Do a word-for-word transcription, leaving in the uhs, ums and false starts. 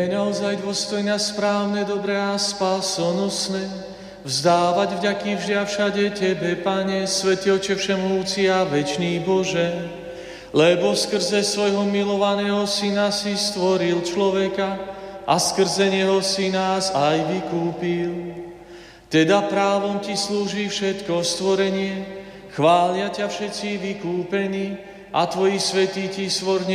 Je naozaj dôstojné, správne, dobré a spásonosné vzdávať vďaky vždy a všade Tebe, Pane, Svätý Otče všemohúci a večný Bože, lebo skrze svojho milovaného Syna si stvoril človeka a skrze neho si nás aj vykúpil. Teda právom Ti slúži všetko stvorenie, chvália ťa všetci vykúpení a Tvoji svätí Ti svorne